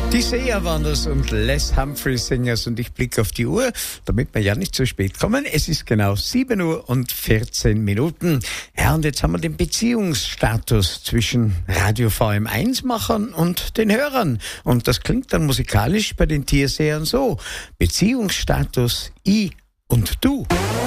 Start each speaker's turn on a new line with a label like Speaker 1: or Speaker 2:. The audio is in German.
Speaker 1: Die Seher waren das und Les Humphrey Singers und ich blicke auf die Uhr, damit wir ja nicht zu spät kommen. Es ist genau 7 Uhr und 14 Minuten. Ja, und jetzt haben wir den Beziehungsstatus zwischen Radio VM1-Machern und den Hörern. Und das klingt dann musikalisch bei den Tiersehern so. Beziehungsstatus I und du.